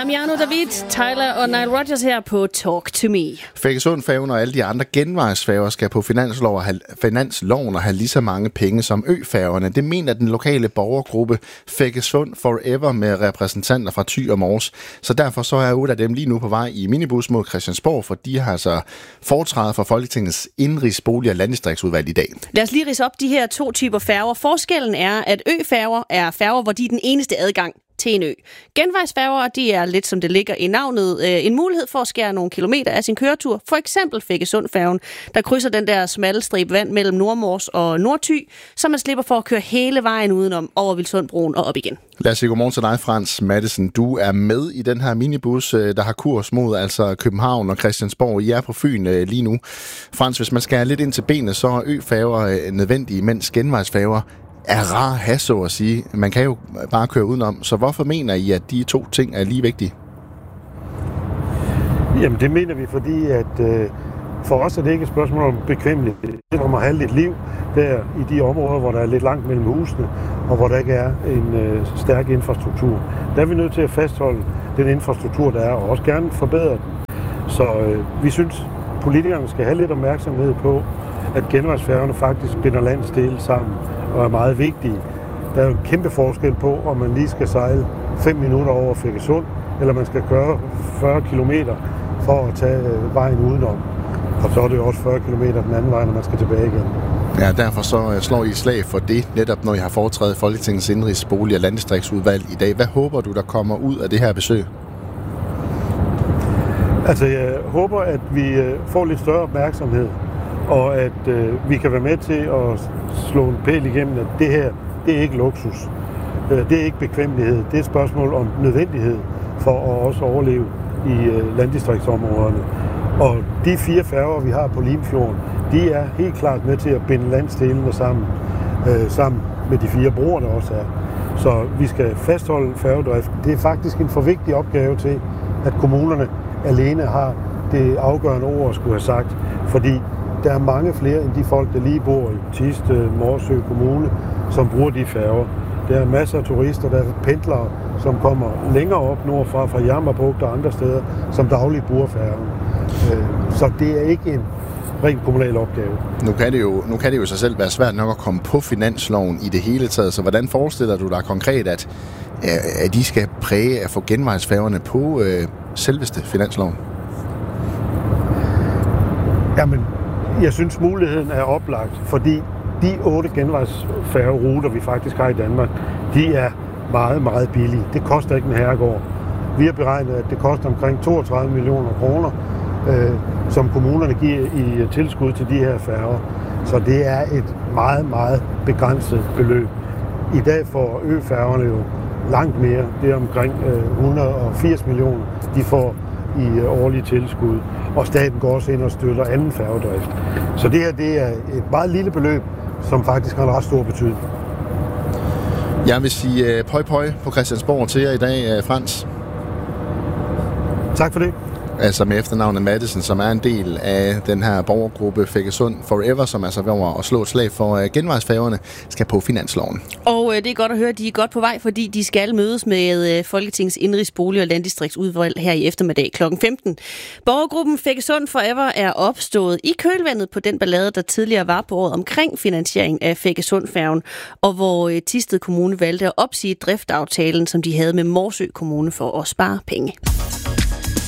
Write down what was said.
Damiano David, Tyler og Nile Rodgers her på Talk to Me. Fækkesundfærgen og alle de andre genvejsfærger skal på finansloven og have lige så mange penge som øfærgerne. Det mener den lokale borgergruppe Fækkesund Forever med repræsentanter fra Thy og Mors. Så derfor så er 8 af dem lige nu på vej i minibus mod Christiansborg, for de har altså foretræde for Folketingets Indenrigs-, Bolig- og Landdistriktsudvalg i dag. Lad os lige ridse op de her 2 typer færger. Forskellen er, at øfærger er færger, hvor de er den eneste adgang til en ø. Genvejsfærger, de er lidt som det ligger i navnet, en mulighed for at skære nogle kilometer af sin køretur. For eksempel Fækkesundfærgen, der krydser den der smalle stribe vand mellem Nordmors og Nordthy, så man slipper for at køre hele vejen udenom over Vilsundbroen og op igen. Lad os sige godmorgen til dig, Frans Mattesen. Du er med i den her minibus, der har kurs mod altså København og Christiansborg. I er på Fyn lige nu. Frans, hvis man skal lidt ind til benet, så er øfærger nødvendige, mens genvejsfærger er rar at have, så at sige. Man kan jo bare køre udenom. Så hvorfor mener I, at de 2 ting er lige vigtige? Jamen det mener vi, fordi at for os er det ikke et spørgsmål om bekvemmelighed. Det er om at have lidt liv der i de områder, hvor der er lidt langt mellem husene, og hvor der ikke er en stærk infrastruktur. Der er vi nødt til at fastholde den infrastruktur, der er, og også gerne forbedre den. Så vi synes, politikerne skal have lidt opmærksomhed på, at genvejsfærgerne faktisk binder landsdele sammen og er meget vigtige. Der er jo en kæmpe forskel på, om man lige skal sejle 5 minutter over Fækkesund, eller man skal køre 40 kilometer for at tage vejen udenom. Og så er det jo også 40 kilometer den anden vej, når man skal tilbage igen. Ja, derfor så slår I slag for det, netop når I har foretrædet Folketingets Indenrigs-, Bolig- og Landdistriktsudvalg i dag. Hvad håber du, der kommer ud af det her besøg? Altså, jeg håber, at vi får lidt større opmærksomhed, og at vi kan være med til at slå en pæl igennem, at det her, det er ikke luksus. Det er ikke bekvemmelighed. Det er et spørgsmål om nødvendighed for at også overleve i landdistriktsområderne. Og de 4 færger, vi har på Limfjorden, de er helt klart med til at binde landsdelene sammen med de 4 broer, der også er. Så vi skal fastholde færgedriften. Det er faktisk en for vigtig opgave til, at kommunerne alene har det afgørende ord at skulle have sagt, fordi der er mange flere end de folk, der lige bor i Thisted, Morsø Kommune, som bruger de færger. Der er masser af turister, der er pendlere, som kommer længere op nordfra, fra Jammerbugt og andre steder, som dagligt bruger færgen. Så det er ikke en rent kommunal opgave. Nu kan det jo sig selv være svært nok at komme på finansloven i det hele taget, så hvordan forestiller du dig konkret, at de skal præge at få genvejsfærgerne på selveste finansloven? Jamen, jeg synes, muligheden er oplagt, fordi de 8 genvejsfærgeruter, vi faktisk har i Danmark, de er meget, meget billige. Det koster ikke en herregård. Vi har beregnet, at det koster omkring 32 millioner kroner, som kommunerne giver i tilskud til de her færger. Så det er et meget, meget begrænset beløb. I dag får øfærgerne jo langt mere. Det er omkring 180 millioner, de får i årlige tilskud. Og staten går også ind og støtter anden færgedrift. Så det her, det er et meget lille beløb, som faktisk har en ret stor betydning. Jeg vil sige pøj pøj på Christiansborg til jer i dag, Frans. Tak for det. Altså med efternavnet Mattesen, som er en del af den her borgergruppe Fækkesund Forever, som altså over at slå et slag for genvejsfærgerne, skal på finansloven. Og det er godt at høre, at de er godt på vej, fordi de skal mødes med Folketingets Indenrigs-, Bolig- og Landdistriktsudvalg her i eftermiddag kl. 15. Borgergruppen Fækkesund Forever er opstået i kølvandet på den ballade, der tidligere var på året omkring finansiering af Fækkesundfærgen, og hvor Thisted Kommune valgte at opsige driftaftalen, som de havde med Morsø Kommune for at spare penge.